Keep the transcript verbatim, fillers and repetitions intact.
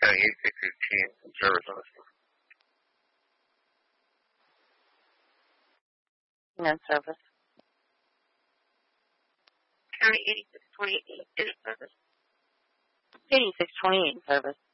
County eighty-six fifteen in service on this one. No service. County eighty-six twenty-eight in service. eighty-six twenty-eight in service.